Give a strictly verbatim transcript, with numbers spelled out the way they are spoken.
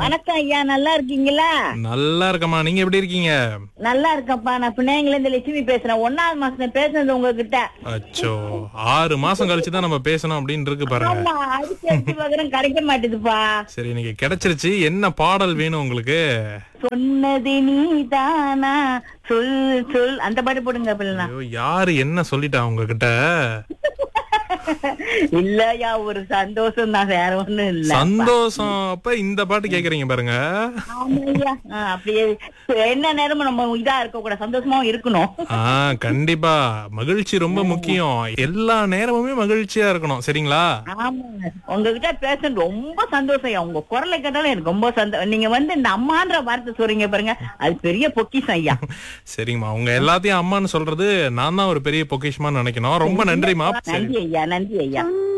வணக்கம் ஐயா, நல்லா இருக்கீங்களா? நல்லா இருக்கமா, நீங்க எப்படி இருக்கீங்க? நல்லா இருக்கப்பா. நான் பிள்ளைங்கள இருந்து லட்சுமி பேசுறேன். ஒன்னாவது மாசம் பேசுனது உங்ககிட்ட. அச்சோ, ஆறு மாசம் கழிச்சுதான் நம்ம பேசணும் அப்படின்னு இருக்கு பாருங்க. ஆமா, அடிச்சு அடிச்சு பகரம் கிடைக்க மாட்டேதுப்பா. சரி, இன்னைக்கு கிடைச்சிருச்சு. என்ன பாடல் வேணும் உங்களுக்கு? சொன்னது நீதானா, சொல் சொல் அந்த பாட்டு போடுங்க பிள்ளை. ஐயோ, யாரு என்ன சொல்லிட்டா உங்ககிட்ட? இல்லையா, ஒரு சந்தோஷம் தான், வேற ஒண்ணும் இல்ல. சந்தோஷம். அப்ப இந்த பாட்டு கேக்குறீங்க பாருங்க. ஆமாய்யா. ஆ, அப்படியே என்ன நேரமும் நம்ம இதா இருக்க கூட, சந்தோஷமாவும் இருக்கணும். ஆஹ் கண்டிப்பா, மகிழ்ச்சி ரொம்ப முக்கியம். எல்லா நேரமுமே மகிழ்ச்சியா இருக்கணும், சரிங்களா? ஆமாங்க, உங்ககிட்ட பேச ரொம்ப சந்தோஷம். உங்க குரலை கேட்டாலும் எனக்கு ரொம்ப சந்தோஷம். நீங்க வந்து இந்த அம்மான்ற வார்த்தை சொல்றீங்க பாருங்க, அது பெரிய பொக்கிஷம் ஐயா. சரிங்கம்மா, உங்க எல்லாத்தையும் அம்மான்னு சொல்றது நான் தான் ஒரு பெரிய பொக்கிஷமா நினைக்கணும். ரொம்ப நன்றிமா. நன்றி ஐயா, நன்றி ஐயா.